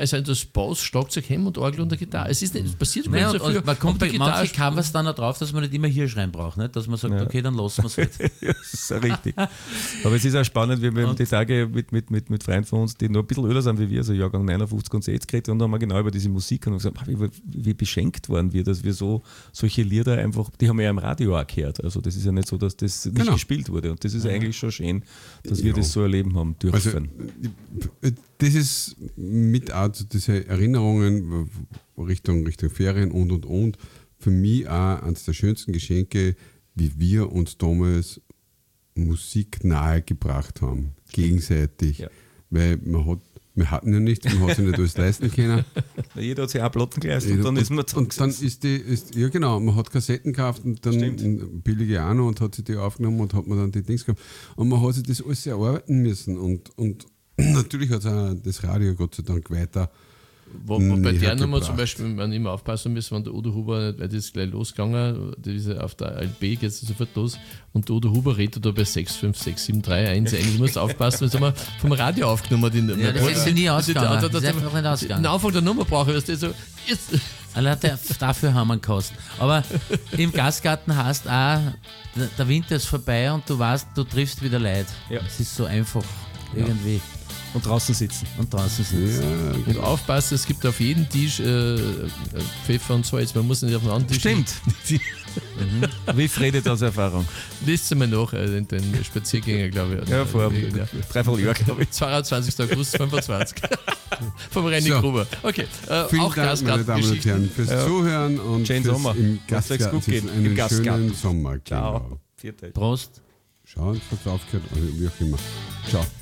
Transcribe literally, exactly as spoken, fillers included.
also das Bass, Schlagzeug, Hemm und Orgel und der Gitarre. Es ist nicht, es passiert gar Naja, nicht und, so viel. und man kommt Und der bei manche Gitarre- Covers dann auch drauf, dass man nicht immer Hirschrein braucht, nicht? Dass man sagt, Ja. okay, dann lassen wir es halt. Ja, das ist auch richtig. Aber es ist auch spannend, wir haben Und- die Tage mit, mit, mit, mit Freunden von uns, die noch ein bisschen älter sind wie wir, also Jahrgang neunundfünfzig und sechzig geredet und dann haben wir genau über diese Musik und gesagt, wie, wie beschenkt waren wir, dass wir so solche Lieder einfach, die haben wir ja im Radio auch gehört. Also das ist ja nicht so, dass das nicht Genau. gespielt wurde. Und das ist eigentlich schon schön, dass wir Ja. das so erleben haben Also, dürfen. äh, das ist mit auch so diese Erinnerungen Richtung, Richtung Ferien und und und. Für mich auch eines der schönsten Geschenke, wie wir uns damals Musik nahe gebracht haben, gegenseitig. Ja. Weil man hat, wir hatten ja nichts, man hat sich nicht alles leisten können. Jeder hat sich auch Platten geleistet und dann ist man und dann ist die, ist, ja genau, man hat Kassetten gekauft und dann Stimmt. billige auch noch und hat sich die aufgenommen und hat man dann die Dings gehabt. Und man hat sich das alles erarbeiten müssen und, und natürlich hat es auch das Radio Gott sei Dank weiter. Wo, wo bei näher der Nummer gebracht. zum Beispiel, man immer aufpassen müssen, wenn der Udo Huber, weil das ist gleich losgegangen, das ist ja auf der L B geht es sofort los und der Udo Huber redet da bei sechs fünf sechs sieben drei eins. Eigentlich muss aufpassen, das haben wir vom Radio aufgenommen. Die, Ja, das ist ja nie ausgegangen. Da- da- Das ist einfach nicht ausgegangen. Den Anfang der Nummer brauche ich, weißt du, so, jetzt, Allein der- dafür haben wir einen Kosten. Aber im Gastgarten heißt auch, der- der Winter ist vorbei und du weißt, du triffst wieder Leute. Ja. Es ist so einfach irgendwie. und draußen sitzen. Und draußen sitzen. und aufpassen, es gibt auf jedem Tisch äh, Pfeffer und Salz, man muss nicht auf einen anderen Tisch. Stimmt. Wie Frede aus Erfahrung. Lest mal nach, äh, den, den Spaziergänger, glaube ich. Ja, vor einem Ja. Dreivierteljahr, glaube ich. zweiundzwanzigsten August fünfundzwanzig. Vom Renny So. Gruber. Okay, äh, Vielen auch Dank, meine Damen und Herren, fürs Ja. Zuhören und Schönen fürs Sommer. im Lasst euch's Gastgarten gut gehen. sitzen. Einen Im Gastgarten. schönen Sommer. Ciao. Genau. Vierte. Prost. Schauen, was aufgehört, wie auch immer. Ciao.